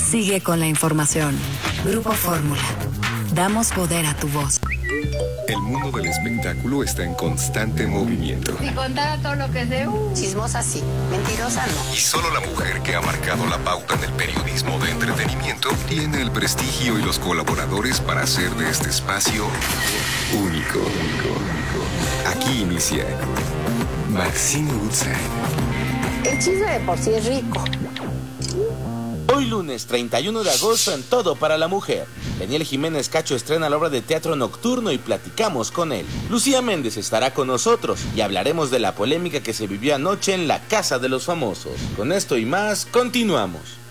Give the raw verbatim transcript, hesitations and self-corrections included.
Sigue con la información. Grupo Fórmula. Damos poder a tu voz. El mundo del espectáculo está en constante movimiento. Si contara todo lo que sé, uh. Chismosa sí, mentirosa no. Y solo la mujer que ha marcado la pauta en el periodismo de entretenimiento tiene el prestigio y los colaboradores para hacer de este espacio único. Aquí inicia Maxine Woodside. El chisme de por sí es rico. Hoy lunes treinta y uno de agosto en Todo para la Mujer. Daniel Jiménez Cacho estrena la obra de teatro Nocturno y platicamos con él. Lucía Méndez estará con nosotros y hablaremos de la polémica que se vivió anoche en la Casa de los Famosos. Con esto y más, continuamos.